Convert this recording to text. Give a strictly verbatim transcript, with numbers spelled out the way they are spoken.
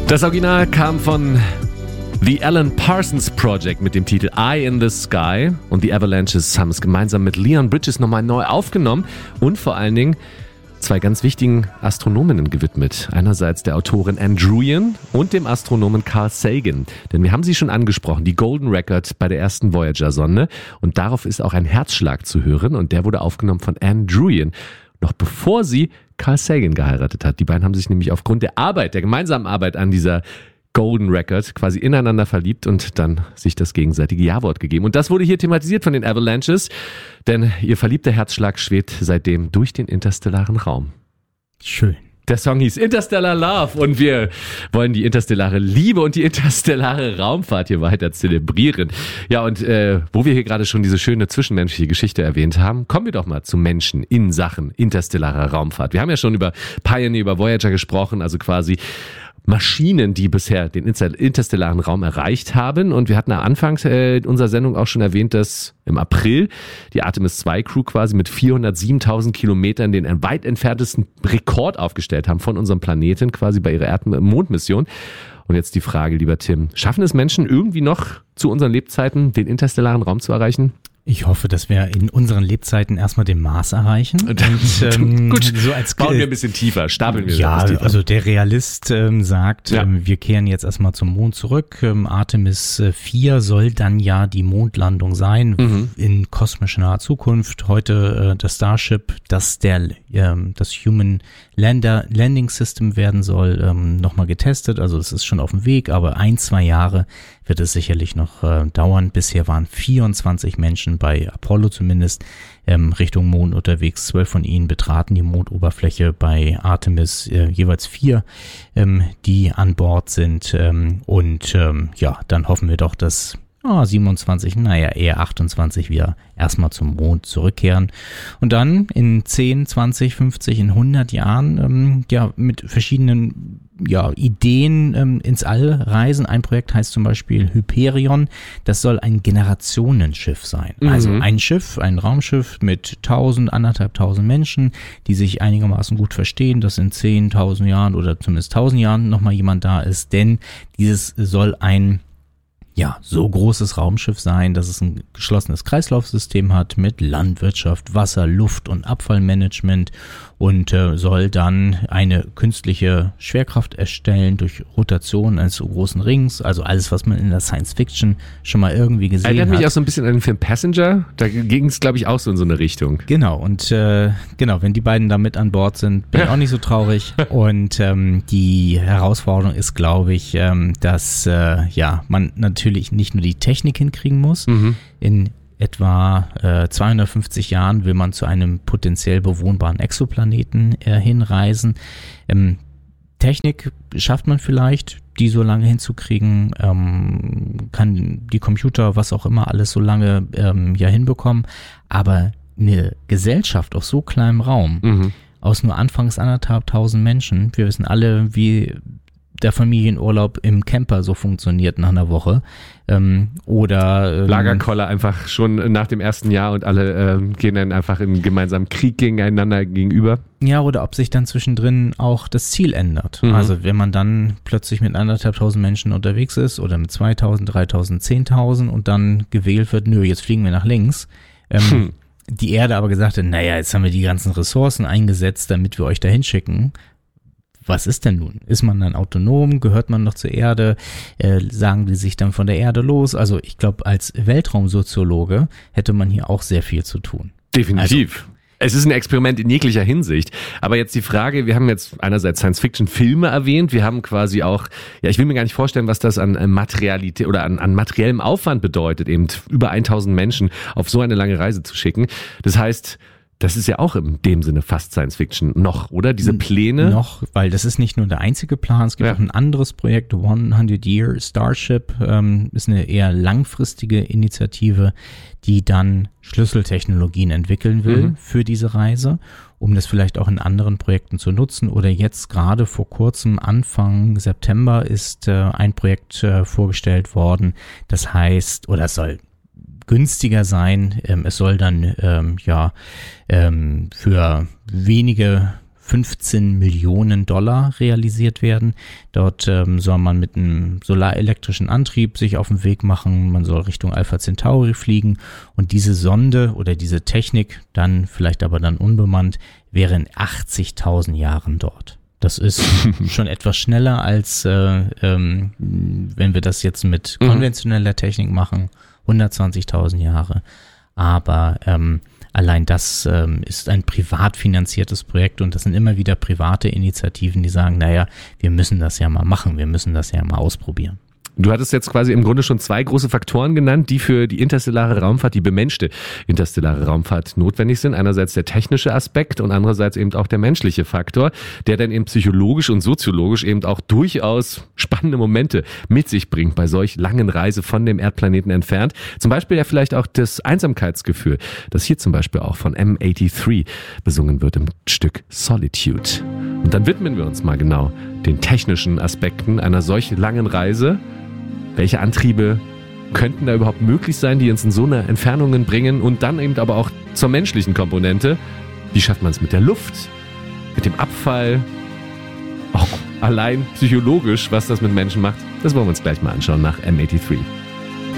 Das Original kam von The Alan Parsons Project mit dem Titel Eye in the Sky und die Avalanches haben es gemeinsam mit Leon Bridges nochmal neu aufgenommen und vor allen Dingen zwei ganz wichtigen Astronominnen gewidmet. Einerseits der Autorin Anne Druyan und dem Astronomen Carl Sagan. Denn wir haben sie schon angesprochen, die Golden Record bei der ersten Voyager-Sonde. Und darauf ist auch ein Herzschlag zu hören und der wurde aufgenommen von Anne Druyan, noch bevor sie Carl Sagan geheiratet hat. Die beiden haben sich nämlich aufgrund der Arbeit, der gemeinsamen Arbeit an dieser Golden Record quasi ineinander verliebt und dann sich das gegenseitige Ja-Wort gegeben. Und das wurde hier thematisiert von den Avalanches, denn ihr verliebter Herzschlag schwebt seitdem durch den interstellaren Raum. Schön. Der Song hieß Interstellar Love und wir wollen die interstellare Liebe und die interstellare Raumfahrt hier weiter zelebrieren. Ja, und äh, wo wir hier gerade schon diese schöne zwischenmenschliche Geschichte erwähnt haben, kommen wir doch mal zu Menschen in Sachen interstellarer Raumfahrt. Wir haben ja schon über Pioneer, über Voyager gesprochen, also quasi Maschinen, die bisher den interstellaren Raum erreicht haben. Und wir hatten am Anfang äh, unserer Sendung auch schon erwähnt, dass im April die Artemis zwei Crew quasi mit vierhundertsiebentausend Kilometern den weit entferntesten Rekord aufgestellt haben von unserem Planeten, quasi bei ihrer Erd-Mondmission. Und jetzt die Frage, lieber Tim, schaffen es Menschen irgendwie noch zu unseren Lebzeiten, den interstellaren Raum zu erreichen? Ich hoffe, dass wir in unseren Lebzeiten erstmal den Mars erreichen. Und, ähm, Gut, so als bauen wir ein bisschen tiefer, stapeln wir ja, ein bisschen tiefer. Also der Realist ähm, sagt, ja. ähm, wir kehren jetzt erstmal zum Mond zurück. Ähm, Artemis vier soll dann ja die Mondlandung sein, mhm. in kosmisch naher Zukunft. Heute äh, das Starship, das der ähm, das Human Lander Landing System werden soll, ähm, nochmal getestet. Also es ist schon auf dem Weg, aber ein, zwei Jahre wird es sicherlich noch äh, dauern. Bisher waren vierundzwanzig Menschen bei Apollo zumindest ähm, Richtung Mond unterwegs. Zwölf von ihnen betraten die Mondoberfläche, bei Artemis äh, jeweils vier, ähm, die an Bord sind. Ähm, und ähm, ja, dann hoffen wir doch, dass oh, siebenundzwanzig, naja, eher achtundzwanzig wieder erstmal zum Mond zurückkehren. Und dann in zehn, zwanzig, fünfzig, in hundert Jahren ähm, ja mit verschiedenen ja, Ideen ähm, ins All reisen. Ein Projekt heißt zum Beispiel Hyperion. Das soll ein Generationenschiff sein. Mhm. Also ein Schiff, ein Raumschiff mit tausend, anderthalbtausend Menschen, die sich einigermaßen gut verstehen, dass in zehntausend Jahren oder zumindest tausend Jahren nochmal jemand da ist. Denn dieses soll ein ja, so großes Raumschiff sein, dass es ein geschlossenes Kreislaufsystem hat mit Landwirtschaft, Wasser, Luft und Abfallmanagement und äh, soll dann eine künstliche Schwerkraft erstellen durch Rotation eines so großen Rings, also alles, was man in der Science Fiction schon mal irgendwie gesehen hat. Erinnert mich auch so ein bisschen an den Film Passenger, da ging es, glaube ich, auch so in so eine Richtung. Genau, und äh, genau, wenn die beiden da mit an Bord sind, bin ich auch nicht so traurig. Und ähm, die Herausforderung ist, glaube ich, ähm, dass äh, ja man natürlich nicht nur die Technik hinkriegen muss. Mhm. In etwa äh, zweihundertfünfzig Jahren will man zu einem potenziell bewohnbaren Exoplaneten äh, hinreisen. Ähm, Technik schafft man vielleicht, die so lange hinzukriegen, ähm, kann die Computer, was auch immer, alles so lange ähm, ja hinbekommen. Aber eine Gesellschaft auf so kleinem Raum, mhm. aus nur anfangs anderthalbtausend Menschen, wir wissen alle, wie der Familienurlaub im Camper so funktioniert nach einer Woche. Ähm, oder ähm, Lagerkoller einfach schon nach dem ersten Jahr und alle ähm, gehen dann einfach in gemeinsamen Krieg gegeneinander gegenüber. Ja, oder ob sich dann zwischendrin auch das Ziel ändert. Mhm. Also wenn man dann plötzlich mit anderthalbtausend Menschen unterwegs ist oder mit zweitausend, dreitausend, zehntausend und dann gewählt wird, nö, jetzt fliegen wir nach links. Ähm, hm. Die Erde aber gesagt hat, naja, jetzt haben wir die ganzen Ressourcen eingesetzt, damit wir euch dahin schicken. Was ist denn nun? Ist man dann autonom? Gehört man noch zur Erde? Äh, sagen die sich dann von der Erde los? Also ich glaube, als Weltraumsoziologe hätte man hier auch sehr viel zu tun. Definitiv. Also, es ist ein Experiment in jeglicher Hinsicht. Aber jetzt die Frage, wir haben jetzt einerseits Science-Fiction-Filme erwähnt, wir haben quasi auch, ja, ich will mir gar nicht vorstellen, was das an Materialität oder an, an materiellem Aufwand bedeutet, eben über tausend Menschen auf so eine lange Reise zu schicken. Das heißt, das ist ja auch in dem Sinne fast Science-Fiction noch, oder? Diese Pläne? Noch, weil das ist nicht nur der einzige Plan. Es gibt ja auch ein anderes Projekt, hundert Year Starship, ähm, ist eine eher langfristige Initiative, die dann Schlüsseltechnologien entwickeln will mhm. für diese Reise, um das vielleicht auch in anderen Projekten zu nutzen. Oder jetzt gerade vor kurzem, Anfang September, ist äh, ein Projekt äh, vorgestellt worden. Das heißt, oder es soll günstiger sein. Ähm, es soll dann ähm, ja ähm, für wenige fünfzehn Millionen Dollar realisiert werden. Dort ähm, soll man mit einem solarelektrischen Antrieb sich auf den Weg machen. Man soll Richtung Alpha Centauri fliegen und diese Sonde oder diese Technik, dann vielleicht aber dann unbemannt, wäre in achtzigtausend Jahren dort. Das ist schon etwas schneller als äh, ähm, wenn wir das jetzt mit konventioneller Technik machen, hundertzwanzigtausend Jahre. Aber ähm, allein das ähm, ist ein privat finanziertes Projekt und das sind immer wieder private Initiativen, die sagen, naja, wir müssen das ja mal machen, wir müssen das ja mal ausprobieren. Du hattest jetzt quasi im Grunde schon zwei große Faktoren genannt, die für die interstellare Raumfahrt, die bemenschte interstellare Raumfahrt notwendig sind. Einerseits der technische Aspekt und andererseits eben auch der menschliche Faktor, der dann eben psychologisch und soziologisch eben auch durchaus spannende Momente mit sich bringt bei solch langen Reise von dem Erdplaneten entfernt. Zum Beispiel ja vielleicht auch das Einsamkeitsgefühl, das hier zum Beispiel auch von M dreiundachtzig besungen wird im Stück Solitude. Und dann widmen wir uns mal genau den technischen Aspekten einer solch langen Reise. Welche Antriebe könnten da überhaupt möglich sein, die uns in so eine Entfernungen bringen und dann eben aber auch zur menschlichen Komponente. Wie schafft man es mit der Luft, mit dem Abfall, auch allein psychologisch, was das mit Menschen macht? Das wollen wir uns gleich mal anschauen nach M dreiundachtzig.